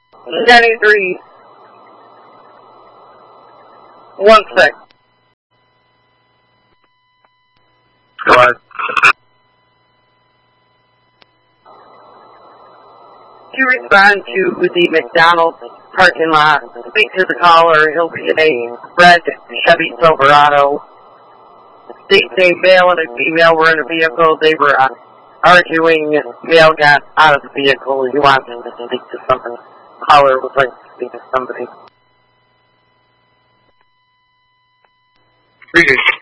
93. 1 sec. Go ahead. To respond to the McDonald's parking lot, speak to the caller. He'll be in a red Chevy Silverado. A male and a female were in a vehicle. They were arguing. Male got out of the vehicle. He wanted to speak to somebody. Caller would like to speak to somebody. Greetings.